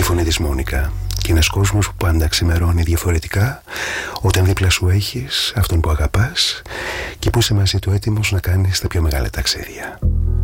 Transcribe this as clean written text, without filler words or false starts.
φωνή της Μόνικα. Και ένας κόσμος που πάντα ξημερώνει διαφορετικά όταν δίπλα σου έχεις αυτόν που αγαπάς και που είσαι μαζί του έτοιμος να κάνεις τα πιο μεγάλα ταξίδια.